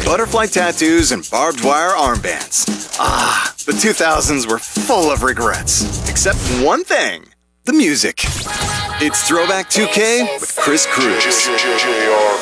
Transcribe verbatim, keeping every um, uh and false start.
butterfly tattoos and barbed wire armbands. Ah, the two thousands were full of regrets. Except one thing, the music. It's Throwback two K with Chris Cruz.